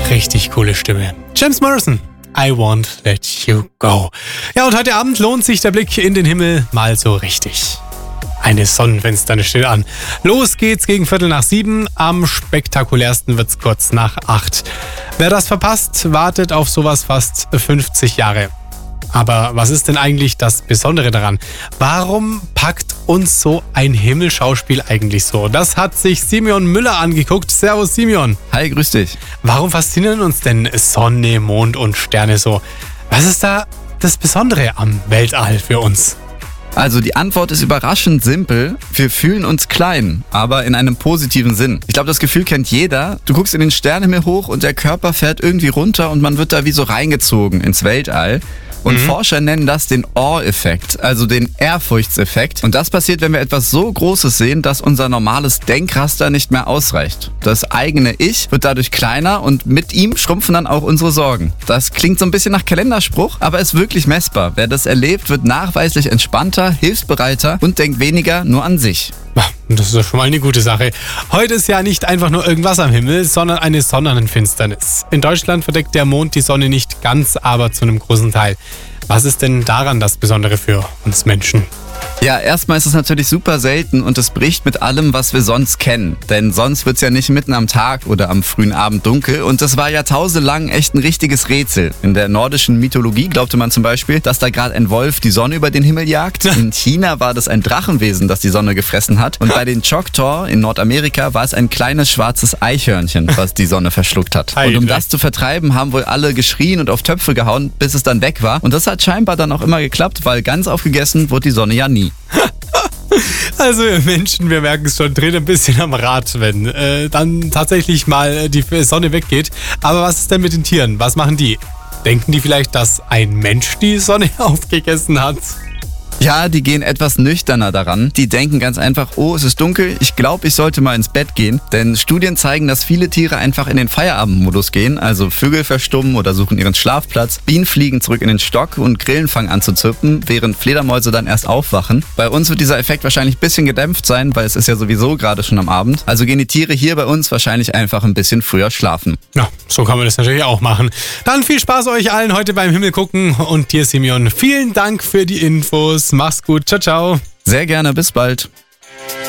Richtig coole Stimme. James Morrison, I won't let you go. Ja, und heute Abend lohnt sich der Blick in den Himmel mal so richtig. Eine Sonnenfinsternis steht an. Los geht's gegen 6:15. Am spektakulärsten wird's kurz nach 8. Wer das verpasst, wartet auf sowas fast 50 Jahre. Aber was ist denn eigentlich das Besondere daran? Warum packt uns so ein Himmelschauspiel eigentlich so? Das hat sich Simeon Müller angeguckt. Servus Simeon. Hi, grüß dich. Warum faszinieren uns denn Sonne, Mond und Sterne so? Was ist da das Besondere am Weltall für uns? Also die Antwort ist überraschend simpel. Wir fühlen uns klein, aber in einem positiven Sinn. Ich glaube, das Gefühl kennt jeder. Du guckst in den Sternenhimmel hoch und der Körper fährt irgendwie runter und man wird da wie so reingezogen ins Weltall. Und Forscher nennen das den Awe-Effekt, also den Ehrfurchtseffekt. Und das passiert, wenn wir etwas so Großes sehen, dass unser normales Denkraster nicht mehr ausreicht. Das eigene Ich wird dadurch kleiner und mit ihm schrumpfen dann auch unsere Sorgen. Das klingt so ein bisschen nach Kalenderspruch, aber ist wirklich messbar. Wer das erlebt, wird nachweislich entspannter, hilfsbereiter und denkt weniger nur an sich. Das ist doch schon mal eine gute Sache. Heute ist ja nicht einfach nur irgendwas am Himmel, sondern eine Sonnenfinsternis. In Deutschland verdeckt der Mond die Sonne nicht ganz, aber zu einem großen Teil. Was ist denn daran das Besondere für uns Menschen? Ja, erstmal ist es natürlich super selten und es bricht mit allem, was wir sonst kennen. Denn sonst wird's ja nicht mitten am Tag oder am frühen Abend dunkel und das war jahrtausendlang echt ein richtiges Rätsel. In der nordischen Mythologie glaubte man zum Beispiel, dass da gerade ein Wolf die Sonne über den Himmel jagt. In China war das ein Drachenwesen, das die Sonne gefressen hat. Und bei den Choctaw in Nordamerika war es ein kleines schwarzes Eichhörnchen, was die Sonne verschluckt hat. Und um das zu vertreiben, haben wohl alle geschrien und auf Töpfe gehauen, bis es dann weg war. Und das hat scheinbar dann auch immer geklappt, weil ganz aufgegessen wurde die Sonne ja nie. Also wir Menschen, wir merken es schon, drehen ein bisschen am Rad, wenn dann tatsächlich mal die Sonne weggeht. Aber was ist denn mit den Tieren? Was machen die? Denken die vielleicht, dass ein Mensch die Sonne aufgegessen hat? Ja, die gehen etwas nüchterner daran. Die denken ganz einfach, oh, es ist dunkel, ich glaube, ich sollte mal ins Bett gehen. Denn Studien zeigen, dass viele Tiere einfach in den Feierabendmodus gehen. Also Vögel verstummen oder suchen ihren Schlafplatz. Bienen fliegen zurück in den Stock und Grillen fangen an zu zirpen, während Fledermäuse dann erst aufwachen. Bei uns wird dieser Effekt wahrscheinlich ein bisschen gedämpft sein, weil es ist ja sowieso gerade schon am Abend. Also gehen die Tiere hier bei uns wahrscheinlich einfach ein bisschen früher schlafen. Ja, so kann man das natürlich auch machen. Dann viel Spaß euch allen heute beim Himmel gucken. Und dir, Simeon, vielen Dank für die Infos. Mach's gut. Ciao, ciao. Sehr gerne, bis bald.